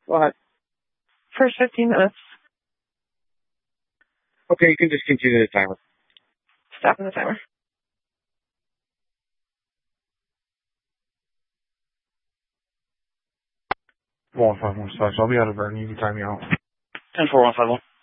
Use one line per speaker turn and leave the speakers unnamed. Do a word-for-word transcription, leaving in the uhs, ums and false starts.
Go ahead.
First fifteen minutes.
Okay, you can just continue the timer.
Stopping the timer.
one five one six. I'll be out of burn. You can time me out.
ten four one five one.